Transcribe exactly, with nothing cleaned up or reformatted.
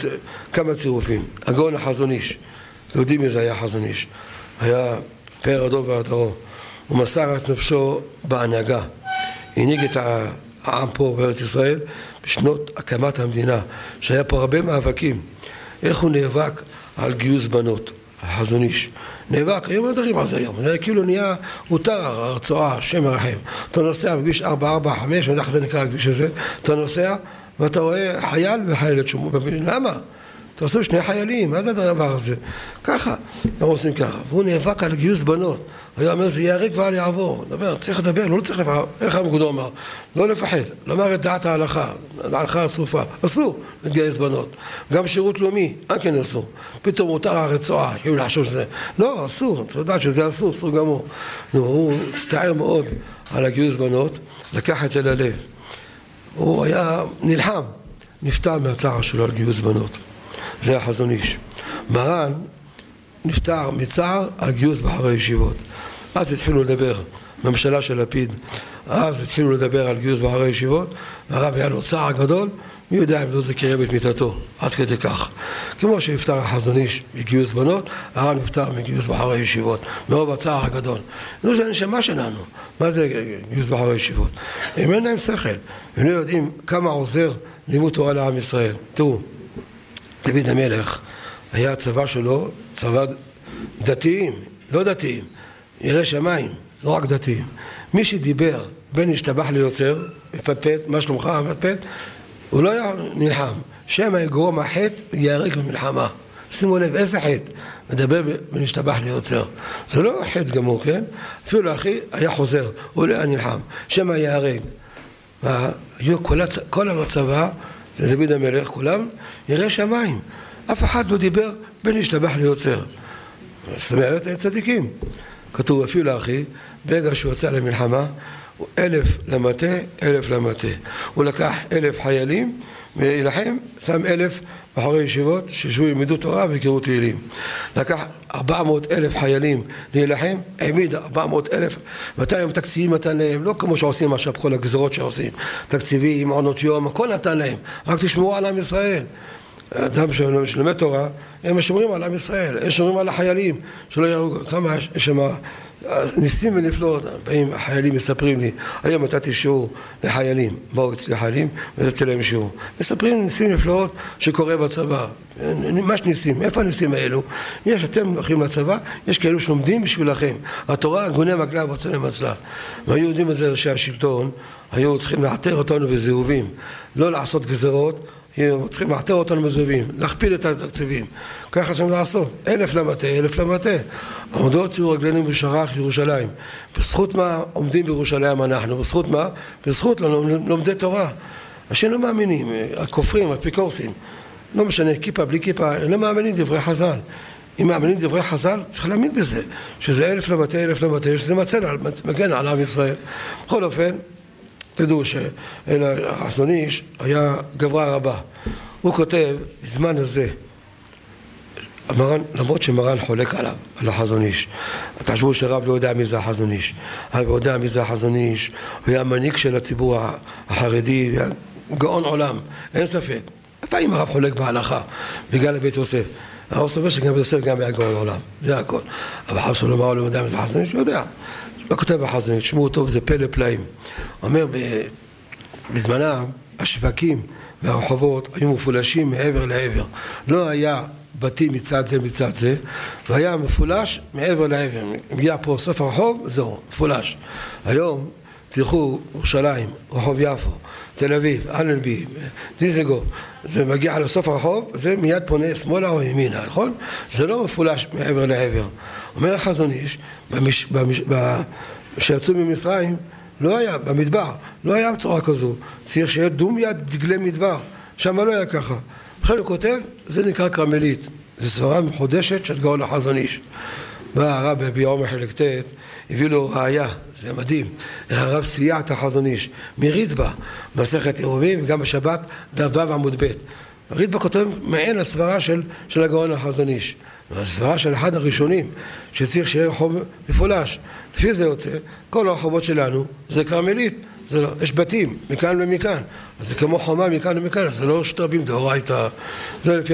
כמה צירופים. הגאון החזון איש, אתם יודעים מי זה היה חזון איש? היה פאר הדור והדרו, הוא מסר את נפשו בהנהגה, הנהיג את העם פה בארץ ישראל בשנות הקמת המדינה, שהיה פה הרבה מאבקים. איך הוא נאבק על גיוס בנות, החזון איש נאבק, היום מדברים על זה היום, זה כאילו נהיה הותר הרצועה, שם מרחם. אתה נוסע בכביש ארבע ארבע חמש, ואיך זה נקרא הכביש הזה, אתה נוסע ואתה רואה חייל וחיילת שום, למה? אתה עושה שני חיילים, מה זה הדבר הזה? ככה, הם עושים ככה, והוא נאבק על גיוס בנות, הוא אומר זה יהרג ואל יעבור, דבר, צריך לדבר, לא צריך לפחד, איך המקודו אמר? לא לפחד, לומר את דעת ההלכה, ההלכה הצרופה, אסור להתגייס בנות, גם שירות לאומי, אין כן אסור, פתאום מותר הרצועה, כאילו לחשוב שזה, לא, אסור, צריך לדעת שזה אסור, אסור גמור. נו, הוא הצטער מאוד על הגיוס בנות, לקח את זה ללב, הוא היה נלחם, נפטר מהצער שלו על גיוס בנות. זה החזון איש. מרן נפטר מצער על גיוס בחורי ישיבות. אז התחילו לדבר, ממשלה של לפיד, אז התחילו לדבר על גיוס בחורי ישיבות, והרב היה לו צער גדול, מי יודע אם לא זה קרב את מיטתו, עד כדי כך. כמו שנפטר החזון איש מגיוס בנות, הרב נפטר מגיוס בחורי ישיבות, מרוב הצער הגדול. זה הנשמה שלנו. מה זה גיוס בחורי ישיבות? אם אין להם שכל, הם לא יודעים כמה עוזר לימוד תורה לעם ישראל. תראו, דוד המלך, היה הצבא שלו, צבא דתיים, לא דתיים, יראי שמיים, לא רק דתיים. מי שדיבר בין השתבח ליוצר, מפטפט, מה שלומך, מפטפט, הוא לא היה נלחם. שם יגרום החטא יהרג במלחמה. שימו לב, איזה חטא? מדבר בין השתבח ליוצר. זה לא חטא גמור, כן? אפילו אחי היה חוזר, הוא לא היה נלחם. שם יהרג. והיו כל, הצ... כל הצבא, זה דוד המלך, כולם יראי שמיים. אף אחד לא דיבר בין השתבח ליוצר. זאת אומרת, הם צדיקים. כתוב אפילו לאחי, ברגע שהוא יוצא למלחמה, הוא אלף למטה, אלף למטה. הוא לקח אלף חיילים, וילחם, שם אלף בחורי ישיבות, שישבו ילמדו תורה ויקראו תהילים. לקח ארבע מאות אלף חיילים להילחם, העמיד ארבע מאות אלף, נתן להם תקציבים, נתן להם, לא כמו שעושים עכשיו כל הגזרות שעושים, תקציבים, מעונות יום, הכל נתן להם, רק תשמעו על עם ישראל. האדם שלומד תורה, הם שומרים על עם ישראל, הם שומרים על החיילים, שלא יראו כמה יש שם ניסים ונפלאות. פעמים החיילים מספרים לי, היום נתתי שיעור לחיילים, באו אצלי חיילים ונתתי להם שיעור. מספרים ניסים ונפלאות שקורה בצבא. ממש ניסים, איפה הניסים האלו? יש, אתם הולכים לצבא, יש כאלו שלומדים בשבילכם. התורה גונה מגלה ועוצה למצלה. והיו יודעים את זה ראשי השלטון, היו צריכים לאתר אותנו בזהובים, לא לעשות גזרות, צריכים לאתר אותנו בזהובים, להכפיל את התקציבים. ככה צריכים לעשות, אלף למטה, אלף למטה. עומדות יהיו רגלינו בשערך ירושלים. בזכות מה עומדים בירושלים אנחנו? בזכות מה? בזכות לומדי תורה. אנשים לא מאמינים, הכופרים, האפיקורסים. לא משנה, כיפה בלי כיפה, הם לא מאמינים דברי חז"ל. אם מאמינים דברי חז"ל, צריך להאמין בזה, שזה אלף למטה, אלף למטה, שזה מצל, מגן על עם ישראל. בכל אופן, תדעו שהחזון איש היה גברה רבה. הוא כותב, בזמן הזה, המרן, למרות שמרן חולק עליו, על החזון איש, תחשבו שרב לא יודע מי זה החזון איש, הרב לא יודע מי זה החזון איש, הוא היה מנהיג של הציבור החרדי, היה גאון עולם, אין ספק. לפעמים הרב חולק בהלכה, בגלל בית יוסף. הרב סובר שגם בית יוסף גם היה גאון עולם, זה הכל. אבל הרב סולומר לא יודע מי זה החזון איש, הוא יודע. לא כותב החזון איש, שמו טוב, זה פלא פלאים. הוא אומר, בזמנם, השווקים והרחובות היו מפולשים מעבר לעבר. לא היה בתים מצד זה מצד זה, והיה מפולש מעבר לעבר. מגיע פה סוף הרחוב, זהו, מפולש. היום תלכו ירושלים, רחוב יפו, תל אביב, אלנבי, דיזנגוף, זה מגיע לסוף הרחוב, זה מיד פונה שמאלה או ימינה, נכון? זה לא מפולש מעבר לעבר. אומר החזון איש, במש... במש... שיצאו ממצרים, לא היה, במדבר, לא היה בצורה כזו. צריך שיהיה דום יד דגלי מדבר, שם לא היה ככה. בכלל הוא כותב, זה נקרא קרמלית. זו סברה מחודשת של גאון החזון איש. בא הרב ביום חלק ט', הביא לו ראיה, זה מדהים. איך הרב סייע את החזון איש, מרידב"א, מסכת עירובין, וגם בשבת, דף ו' עמוד ב'. רידב"א כותב מעין הסברה של, של הגאון החזון איש. הסברה של אחד הראשונים, שצריך שיהיה רחוב מפולש. לפי זה יוצא, כל הרחובות שלנו זה קרמלית. זה לא, יש בתים, מכאן ומכאן. אז זה כמו חומה מכאן ומכאן, זה לא שתרבים דאורייתא. זה לפי